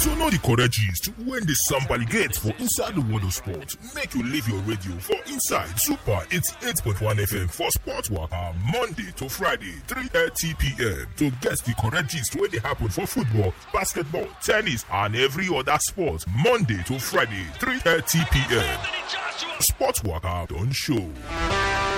To know the correct gist when the Sambali gets for inside the world of sport, make you leave your radio for inside Super 88.1 FM for Sport Waka Monday to Friday 3:30 p.m. to get the correct gist when they happen for football, basketball, tennis and every other sport Monday to Friday 3:30 p.m. Sport Waka don't show.